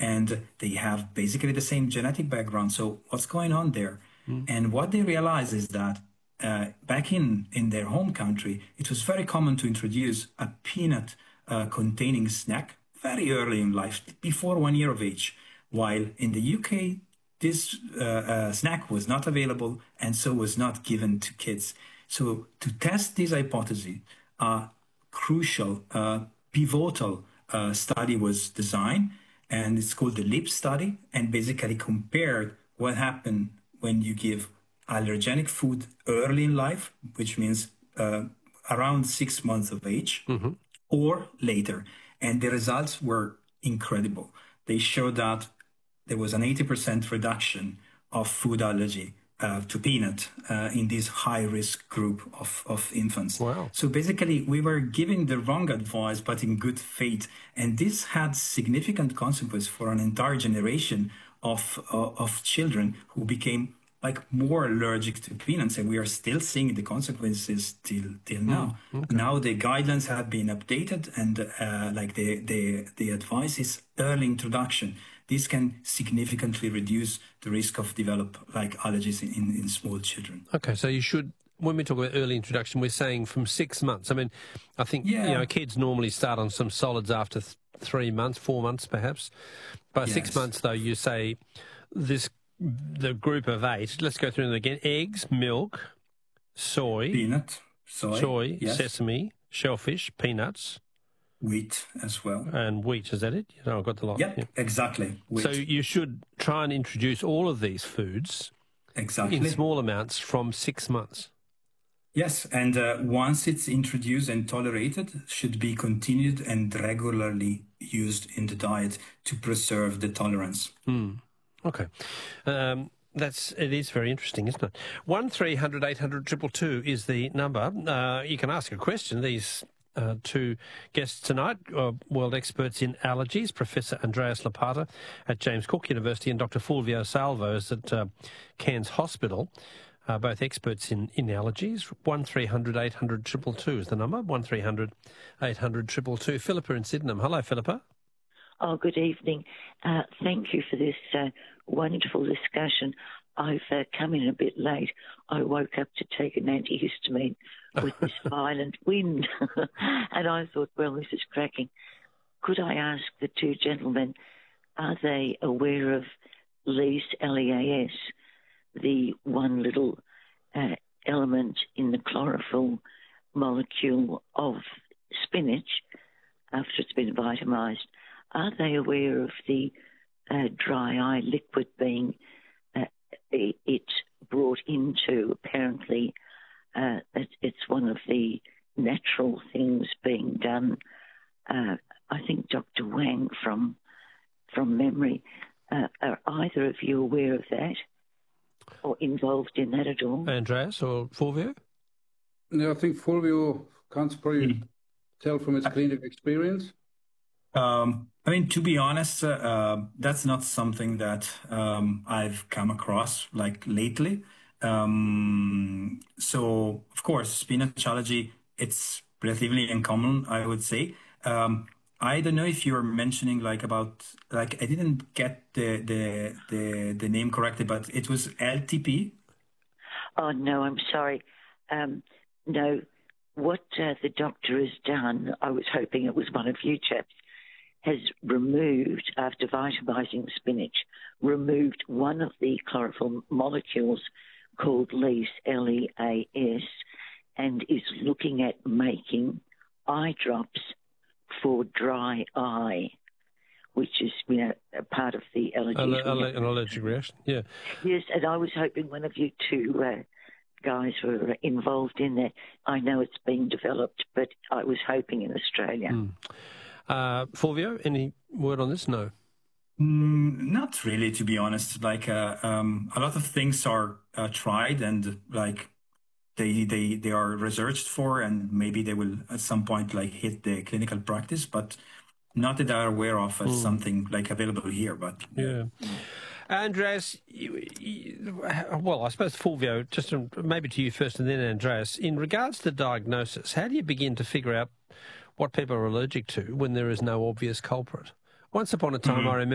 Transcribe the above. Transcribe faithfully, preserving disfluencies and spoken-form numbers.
and they have basically the same genetic background. So what's going on there? Mm. And what they realize is that uh, back in, in their home country, it was very common to introduce a peanut uh, containing snack very early in life, before one year of age, while in the U K, this uh, uh, snack was not available and so was not given to kids. So to test this hypothesis, a crucial, uh, pivotal uh, study was designed, and it's called the LEAP study, and basically compared what happened when you give allergenic food early in life, which means uh, around six months of age, mm-hmm. or later. And the results were incredible. They showed that there was an eighty percent reduction of food allergy uh, to peanut uh, in this high-risk group of, of infants. Wow. So basically, we were giving the wrong advice, but in good faith. And this had significant consequences for an entire generation of, uh, of children who became like more allergic to peanuts, and we are still seeing the consequences till till now. Mm, okay. Now the guidelines have been updated, and uh, like the, the the advice is early introduction. This can significantly reduce the risk of develop like allergies in, in small children. Okay, so you should, when we talk about early introduction, we're saying from six months. I mean, I think yeah. you know kids normally start on some solids after th- three months, four months perhaps. By yes. six months, though, you say this. The group of eight, let's go through them again. Eggs, milk, soy. Peanut, soy. Soy, yes. Sesame, shellfish, peanuts. Wheat as well. And wheat, is that it? You know, I've got the lot. Yep, yeah, exactly. Wheat. So you should try and introduce all of these foods exactly. in small amounts from six months. Yes, and uh, once it's introduced and tolerated, should be continued and regularly used in the diet to preserve the tolerance. Mm. Okay. Um, that's, it is very interesting, isn't it? one three hundred eight hundred two two two is the number. Uh, you can ask a question. These uh, two guests tonight, uh, world experts in allergies, Professor Andreas Lopata at James Cook University and Doctor Fulvio Salvos at uh, Cairns Hospital, uh, both experts in, in allergies. one three hundred eight hundred two two two is the number, one three hundred eight hundred two two two. Philippa in Sydenham. Hello, Philippa. Oh, good evening. Uh, thank you for this uh, wonderful discussion. I've uh, come in a bit late. I woke up to take an antihistamine with this violent wind, and I thought, well, this is cracking. Could I ask the two gentlemen, are they aware of LEAS, L E A S, the one little uh, element in the chlorophyll molecule of spinach after it's been vitamised? Are they aware of the uh, dry eye liquid being uh, it brought into, apparently, uh, it, it's one of the natural things being done. Uh, I think Doctor Wang from from memory. Uh, are either of you aware of that or involved in that at all? Andreas or Fulvio? No, I think Fulvio can probably mm. tell from his clinical experience. Um, I mean, to be honest, uh, uh, that's not something that um, I've come across like lately. Um, so, of course, spinach allergy, it's relatively uncommon, I would say. Um, I don't know if you're mentioning like about, like, I didn't get the, the, the, the name correctly, but it was L T P. Oh, no, I'm sorry. Um, no, what uh, the doctor has done, I was hoping it was one of you chaps, has removed, after vitamising spinach, removed one of the chlorophyll molecules called LEAS, L E A S, and is looking at making eye drops for dry eye, which is, you know, a part of the allergy. Alle- alle- an allergic reaction, yeah. Yes, and I was hoping one of you two uh, guys were involved in that. I know it's being developed, but I was hoping in Australia. Mm. Uh, Fulvio, any word on this? No. Mm, not really, to be honest. Like uh, um, a lot of things are uh, tried and like they they they are researched for, and maybe they will at some point like hit the clinical practice, but not that I'm aware of as mm. something like available here. But yeah. Andreas, you, you, well, I suppose Fulvio, just maybe to you first and then Andreas, in regards to diagnosis, how do you begin to figure out what people are allergic to when there is no obvious culprit? Once upon a time, mm-hmm. I remember